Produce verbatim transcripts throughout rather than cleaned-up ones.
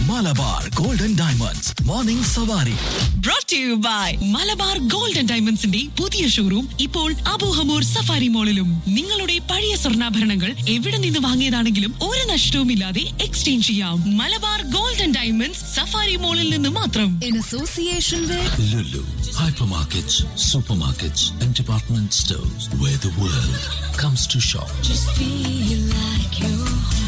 Malabar golden diamonds morning സവാരി. Brought to you by Malabar golden ഡയമണ്ട്സിന്റെ പുതിയ showroom ഇപ്പോൾ അബൂഹമൂർ സഫാരി മോളിലും. നിങ്ങളുടെ പഴയ സ്വർണ്ണാഭരണങ്ങൾ എവിടെ നിന്ന് വാങ്ങിയതാണെങ്കിലും ഒരു നഷ്ടവുമില്ലാതെ എക്സ്ചേഞ്ച് ചെയ്യാം. മലബാർ ഗോൾഡൻ ഡയമണ്ട്സ് സഫാരി മോളിൽ നിന്ന് മാത്രം. In association with Lulu, hypermarkets, supermarkets and department stores where the world comes to shop. just feel like you're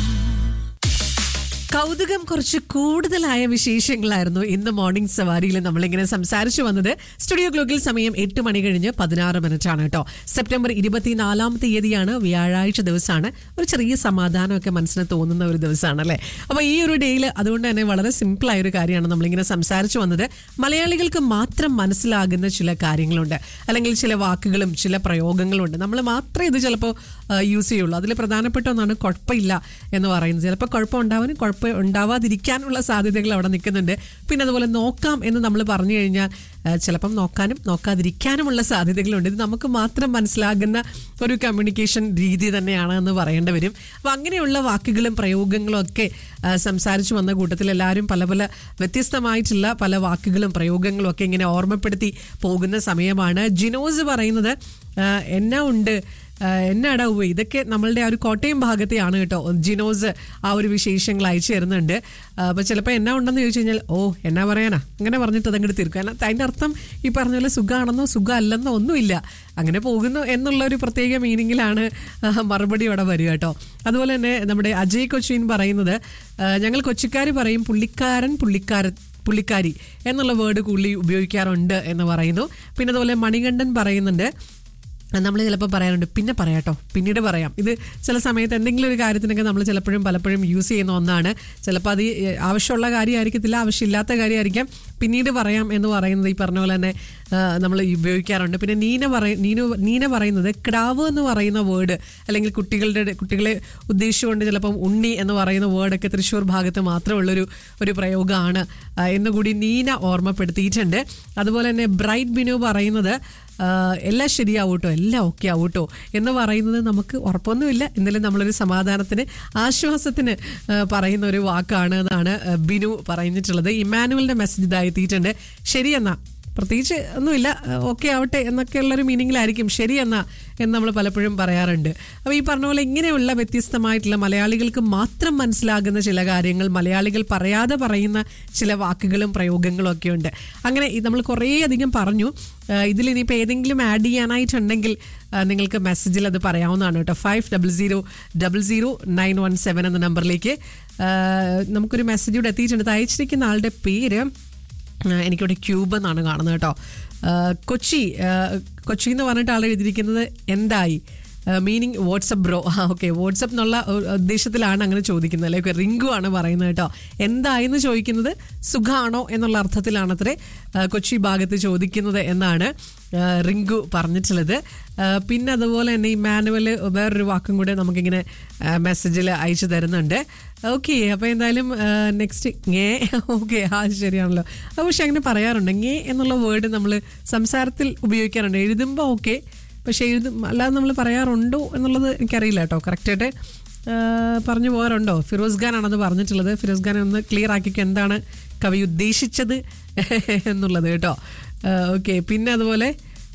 കൗതുകം കുറച്ച് കൂടുതലായ വിശേഷങ്ങളായിരുന്നു ഇന്ന് മോർണിംഗ് സവാരിയിൽ നമ്മളിങ്ങനെ സംസാരിച്ചു വന്നത്. സ്റ്റുഡിയോ ഗ്ലോക്കിൽ സമയം എട്ട് മണി കഴിഞ്ഞ് പതിനാറ് മിനിറ്റ് ആണ് കേട്ടോ. സെപ്റ്റംബർ ഇരുപത്തിനാലാം തീയതിയാണ്, വ്യാഴാഴ്ച ദിവസമാണ്. ഒരു ചെറിയ സമാധാനമൊക്കെ മനസ്സിന് തോന്നുന്ന ഒരു ദിവസമാണ് അല്ലേ. അപ്പോൾ ഈ ഒരു ഡേയിൽ അതുകൊണ്ട് തന്നെ വളരെ സിമ്പിളായ ഒരു കാര്യമാണ് നമ്മളിങ്ങനെ സംസാരിച്ചു വന്നത്. മലയാളികൾക്ക് മാത്രം മനസ്സിലാകുന്ന ചില കാര്യങ്ങളുണ്ട്, അല്ലെങ്കിൽ ചില വാക്കുകളും ചില പ്രയോഗങ്ങളും ഉണ്ട്. നമ്മൾ മാത്രമേ ഇത് ചിലപ്പോൾ യൂസ് ചെയ്യുള്ളൂ. അതിൽ പ്രധാനപ്പെട്ട ഒന്നാണ് കുഴപ്പമില്ല എന്ന് പറയുന്നത്. ചിലപ്പോൾ കുഴപ്പം ഉണ്ടാവാനും കുഴപ്പം ഉണ്ടാവാതിരിക്കാനുള്ള സാധ്യതകൾ അവിടെ നിൽക്കുന്നുണ്ട്. പിന്നെ അതുപോലെ നോക്കാം എന്ന് നമ്മൾ പറഞ്ഞു കഴിഞ്ഞാൽ ചിലപ്പം നോക്കാനും നോക്കാതിരിക്കാനുമുള്ള സാധ്യതകളുണ്ട്. ഇത് നമുക്ക് മാത്രം മനസ്സിലാകുന്ന ഒരു കമ്മ്യൂണിക്കേഷൻ രീതി തന്നെയാണ് എന്ന് പറയേണ്ടി വരും. അപ്പം അങ്ങനെയുള്ള വാക്കുകളും പ്രയോഗങ്ങളും ഒക്കെ സംസാരിച്ചു വന്ന കൂട്ടത്തിൽ എല്ലാവരും പല പല വ്യത്യസ്തമായിട്ടുള്ള പല വാക്കുകളും പ്രയോഗങ്ങളും ഒക്കെ ഇങ്ങനെ ഓർമ്മപ്പെടുത്തി പോകുന്ന സമയമാണ്. ജിനോസ് പറയുന്നത് എന്നാ ഉണ്ട്, എന്നാടാ ഉവ്വ്, ഇതൊക്കെ നമ്മളുടെ ആ ഒരു കോട്ടയം ഭാഗത്തെയാണ് കേട്ടോ. ജിനോസ് ആ ഒരു വിശേഷങ്ങൾ അയച്ചു തരുന്നുണ്ട്. അപ്പോൾ ചിലപ്പോൾ എന്നാ ഉണ്ടെന്ന് ചോദിച്ചു കഴിഞ്ഞാൽ ഓ എന്നാ പറയാനാ അങ്ങനെ പറഞ്ഞിട്ട് അതങ്ങോട്ട് തീർക്കും. കാരണം അതിൻ്റെ അർത്ഥം ഈ പറഞ്ഞ പോലെ സുഖമാണെന്നോ സുഖം അല്ലെന്നോ ഒന്നുമില്ല, അങ്ങനെ പോകുന്നു എന്നുള്ള ഒരു പ്രത്യേക മീനിങ്ങിലാണ് മറുപടി അവിടെ വരിക കേട്ടോ. അതുപോലെ തന്നെ നമ്മുടെ അജയ് കൊച്ചിൻ പറയുന്നത് ഞങ്ങൾ കൊച്ചിക്കാർ പറയും പുള്ളിക്കാരൻ പുള്ളിക്കാരൻ പുള്ളിക്കാരി എന്നുള്ള വേർഡ് കൂടുതൽ ഉപയോഗിക്കാറുണ്ട് എന്ന് പറയുന്നു. പിന്നെ അതുപോലെ മണികണ്ഠൻ പറയുന്നുണ്ട് നമ്മൾ ചിലപ്പോൾ പറയാറുണ്ട് പിന്നെ പറയാട്ടോ, പിന്നീട് പറയാം. ഇത് ചില സമയത്ത് എന്തെങ്കിലും ഒരു കാര്യത്തിനൊക്കെ നമ്മൾ ചിലപ്പോഴും പലപ്പോഴും യൂസ് ചെയ്യുന്ന ഒന്നാണ്. ചിലപ്പോൾ അത് ആവശ്യമുള്ള കാര്യമായിരിക്കത്തില്ല, ആവശ്യമില്ലാത്ത കാര്യമായിരിക്കാം. പിന്നീട് പറയാം എന്ന് പറയുന്നത് ഈ പറഞ്ഞ പോലെ തന്നെ നമ്മൾ ഉപയോഗിക്കാറുണ്ട്. പിന്നെ നീന പറയ നീന നീന പറയുന്നത് ക്രാവ് എന്ന് പറയുന്ന വേർഡ്, അല്ലെങ്കിൽ കുട്ടികളുടെ കുട്ടികളെ ഉദ്ദേശിച്ചുകൊണ്ട് ചിലപ്പം ഉണ്ണി എന്ന് പറയുന്ന വേർഡൊക്കെ തൃശ്ശൂർ ഭാഗത്ത് മാത്രമുള്ളൊരു ഒരു പ്രയോഗമാണ് എന്നുകൂടി നീന ഓർമ്മപ്പെടുത്തിയിട്ടുണ്ട്. അതുപോലെ തന്നെ ബ്രൈറ്റ് ബിനു പറയുന്നത് എല്ലാം ശരിയാവൂട്ടോ, എല്ലാം ഓക്കെ ആവൂട്ടോ എന്ന് പറയുന്നത് നമുക്ക് ഉറപ്പൊന്നുമില്ല, എന്നാലും നമ്മളൊരു സമാധാനത്തിന് ആശ്വാസത്തിന് പറയുന്ന ഒരു വാക്കാണ് എന്നാണ് ബിനു പറഞ്ഞിട്ടുള്ളത്. ഇമാനുവലിൻ്റെ മെസ്സേജ് ഇതായെത്തിയിട്ടുണ്ട്. ശരിയെന്നാ, പ്രത്യേകിച്ച് ഒന്നുമില്ല, ഓക്കെ ആവട്ടെ എന്നൊക്കെയുള്ളൊരു മീനിങ്ങിലായിരിക്കും ശരിയെന്നാ എന്ന് നമ്മൾ പലപ്പോഴും പറയാറുണ്ട്. അപ്പോൾ ഈ പറഞ്ഞ പോലെ ഇങ്ങനെയുള്ള വ്യത്യസ്തമായിട്ടുള്ള മലയാളികൾക്ക് മാത്രം മനസ്സിലാകുന്ന ചില കാര്യങ്ങൾ, മലയാളികൾ പറയാതെ പറയുന്ന ചില വാക്കുകളും പ്രയോഗങ്ങളും ഒക്കെ ഉണ്ട്. അങ്ങനെ നമ്മൾ കുറേ അധികം പറഞ്ഞു. ഇതിലിനിയിപ്പോൾ ഏതെങ്കിലും ആഡ് ചെയ്യാനായിട്ടുണ്ടെങ്കിൽ നിങ്ങൾക്ക് മെസ്സേജിൽ അത് പറയാവുന്നതാണ് കേട്ടോ. Five double zero double zero nine one seven എന്ന നമ്പറിലേക്ക് നമുക്കൊരു മെസ്സേജ് കൂടെ എത്തിയിട്ടുണ്ട്. അയച്ചിരിക്കുന്ന ആളുടെ പേര് എനിക്കിവിടെ ക്യൂബ് എന്നാണ് കാണുന്നത് കേട്ടോ. കൊച്ചി കൊച്ചി എന്ന് പറഞ്ഞിട്ട് ആൾ എഴുതിയിരിക്കുന്നത് എന്തായി, മീനിങ് വാട്സപ്പ് ബ്രോ. ആ ഓക്കെ, വാട്സപ്പ് എന്നുള്ള ഉദ്ദേശത്തിലാണ് അങ്ങനെ ചോദിക്കുന്നത് അല്ലേ. ഓക്കെ, റിങ്കു ആണ് പറയുന്നത് കേട്ടോ. എന്തായെന്ന് ചോദിക്കുന്നത് സുഖമാണോ എന്നുള്ള അർത്ഥത്തിലാണ് അത്രേ കൊച്ചി ഭാഗത്ത് ചോദിക്കുന്നത് എന്നാണ് റിങ്കു പറഞ്ഞിട്ടുള്ളത്. പിന്നെ അതുപോലെ തന്നെ ഈ മാനുവൽ വേറൊരു വാക്കും കൂടെ നമുക്കിങ്ങനെ മെസ്സേജിൽ അയച്ചു തരുന്നുണ്ട്. ഓക്കെ, അപ്പോൾ എന്തായാലും നെക്സ്റ്റ് ngേ. ഓക്കെ, ആ ശരിയാണല്ലോ. അത് പക്ഷെ അങ്ങനെ പറയാറുണ്ട്, ngേ എന്നുള്ള വേർഡ് നമ്മൾ സംസാരത്തിൽ ഉപയോഗിക്കാറുണ്ട്, എഴുതുമ്പോൾ ഓക്കെ, പക്ഷേ എഴുതും അല്ലാതെ നമ്മൾ പറയാറുണ്ടോ എന്നുള്ളത് എനിക്കറിയില്ല കേട്ടോ. കറക്റ്റായിട്ട് പറഞ്ഞു പോകാറുണ്ടോ? ഫിറോസ് ഖാൻ ആണെന്ന് പറഞ്ഞിട്ടുള്ളത്. ഫിറോസ് ഖാൻ ഒന്ന് ക്ലിയർ ആക്കിക്കോ എന്താണ് കവി ഉദ്ദേശിച്ചത് എന്നുള്ളത് കേട്ടോ. ഓക്കെ, പിന്നെ അതുപോലെ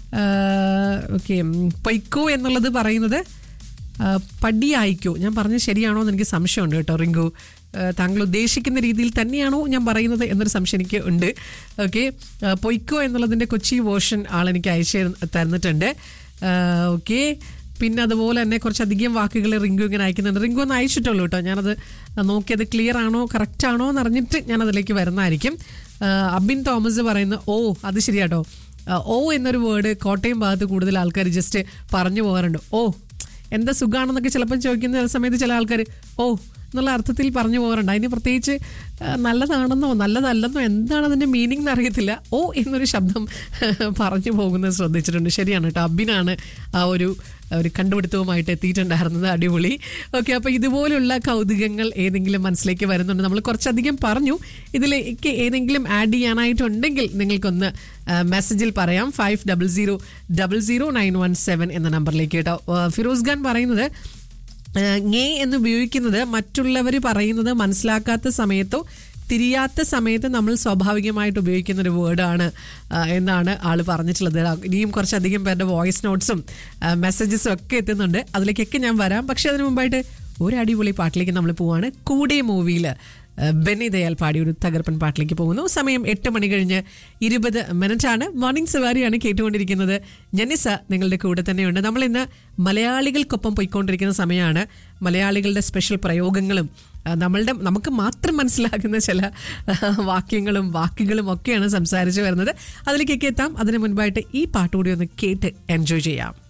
ഓക്കെ പൊയ്ക്കോ എന്നുള്ളത് പറയുന്നത് പടിയായിക്കോ. ഞാൻ പറഞ്ഞത് ശരിയാണോ എന്ന് എനിക്ക് സംശയമുണ്ട് കേട്ടോ റിങ്കു. താങ്കൾ ഉദ്ദേശിക്കുന്ന രീതിയിൽ തന്നെയാണോ ഞാൻ പറയുന്നത് എന്നൊരു സംശയം എനിക്ക് ഉണ്ട്. ഓക്കെ, പൊയ്ക്കോ എന്നുള്ളതിൻ്റെ കൊച്ചി വേർഷൻ ആളെനിക്ക് അയച്ചു തന്നിട്ടുണ്ട്. ഓക്കെ, പിന്നെ അതുപോലെ തന്നെ കുറച്ചധികം വാക്കുകൾ റിങ്കു ഇങ്ങനെ അയക്കുന്നുണ്ട്. റിങ്കു ഒന്ന് അയച്ചിട്ടുള്ളൂ കേട്ടോ. ഞാനത് നോക്കിയത് ക്ലിയർ ആണോ കറക്റ്റ് ആണോ എന്ന് അറിഞ്ഞിട്ട് ഞാനതിലേക്ക് വരുന്നതായിരിക്കും. അബിൻ തോമസ് പറയുന്ന ഓ അത് ശരിയാട്ടോ. ഓ എന്നൊരു വേർഡ് കോട്ടയം ഭാഗത്ത് കൂടുതൽ ആൾക്കാർ ജസ്റ്റ് പറഞ്ഞു പോകാറുണ്ട്. ഓ എന്താ സുഖമാണെന്നൊക്കെ ചിലപ്പം ചോദിക്കുന്ന ചില സമയത്ത് ചില ആൾക്കാർ ഓ എന്നുള്ള അർത്ഥത്തിൽ പറഞ്ഞു പോകാറുണ്ട്. അതിന് പ്രത്യേകിച്ച് നല്ലതാണെന്നോ നല്ലതല്ലെന്നോ എന്താണ് അതിൻ്റെ മീനിങ് എന്നറിയത്തില്ല, ഓ എന്നൊരു ശബ്ദം പറഞ്ഞു പോകുന്നത് ശ്രദ്ധിച്ചിട്ടുണ്ട്. ശരിയാണ് കേട്ടോ, അബിനാണ് ആ ഒരു ഒരു കണ്ടുപിടുത്തവുമായിട്ട് എത്തിയിട്ടുണ്ടായിരുന്നത്. അടിപൊളി. ഓക്കെ, അപ്പോൾ ഇതുപോലുള്ള കൗതുകങ്ങൾ ഏതെങ്കിലും മനസ്സിലേക്ക് വരുന്നുണ്ട്. നമ്മൾ കുറച്ചധികം പറഞ്ഞു. ഇതിലേക്ക് ഏതെങ്കിലും ആഡ് ചെയ്യാനായിട്ടുണ്ടെങ്കിൽ നിങ്ങൾക്കൊന്ന് മെസ്സേജിൽ പറയാം. Five double zero double zero nine one seven എന്ന നമ്പറിലേക്ക് കേട്ടോ. ഫിറോസ് ഖാൻ പറയുന്നത് ngേ എന്ന് ഉപയോഗിക്കുന്നത് മറ്റുള്ളവർ പറയുന്നത് മനസ്സിലാക്കാത്ത സമയത്തോ തിരിയാത്ത സമയത്ത് നമ്മൾ സ്വാഭാവികമായിട്ട് ഉപയോഗിക്കുന്ന ഒരു വേർഡാണ് എന്നാണ് ആൾ പറഞ്ഞിട്ടുള്ളത്. ഇനിയും കുറച്ചധികം പേരുടെ വോയിസ് നോട്ട്സും മെസ്സേജസും ഒക്കെ എത്തുന്നുണ്ട്, അതിലേക്കൊക്കെ ഞാൻ വരാം. പക്ഷെ അതിനു മുമ്പായിട്ട് ഒരു അടിപൊളി പാട്ടിലേക്ക് നമ്മൾ പോവാണ്. കൂടെ മൂവിയിൽ ബെന്നി ദയാൽ പാടിയ ഒരു തകർപ്പൻ പാട്ടിലേക്ക് പോകുന്നു. സമയം എട്ട് മണി കഴിഞ്ഞ് ഇരുപത് മിനിറ്റാണ്. മോർണിംഗ് സവാരിയാണ് കേട്ടുകൊണ്ടിരിക്കുന്നത്. ജനിസ നിങ്ങളുടെ കൂടെ തന്നെയുണ്ട്. നമ്മൾ ഇന്ന് മലയാളികൾക്കൊപ്പം പോയിക്കൊണ്ടിരിക്കുന്ന സമയമാണ്. മലയാളികളുടെ സ്പെഷ്യൽ പ്രയോഗങ്ങളും നമ്മളുടെ നമുക്ക് മാത്രം മനസ്സിലാകുന്ന ചില വാക്യങ്ങളും വാക്കുകളും ഒക്കെയാണ് സംസാരിച്ച് വരുന്നത്. അതിലേക്കൊക്കെ എത്താം. അതിന് മുൻപായിട്ട് ഈ പാട്ടുകൂടി ഒന്ന് കേട്ട് എൻജോയ് ചെയ്യാം.